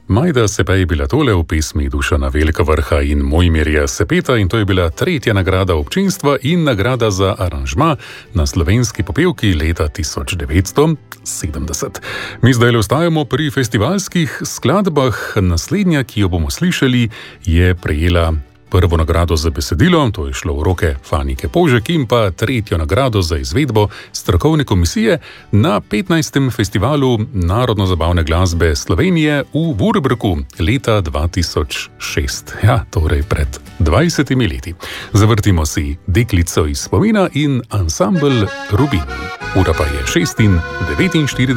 Majda Sepe je bila tole v pesmi Dušana Velkavrha in Mojmirja Sepeta in to je bila 3. nagrada občinstva in nagrada za aranžma na slovenski popevki leta 1970. Mi zdaj ostajamo pri festivalskih skladbah. Naslednja, ki jo bomo slišali, je prejela prvo nagrado za besedilo, to je šlo v roke Fanike Požek, in pa 3. nagrado za izvedbo strokovne komisije na 15. festivalu narodno-zabavne glasbe Slovenije v Würbrku leta 2006. Ja, torej pred 20 leti. Zavrtimo si Deklico iz spomina in ansambel Rubin. Ura pa je 6:49.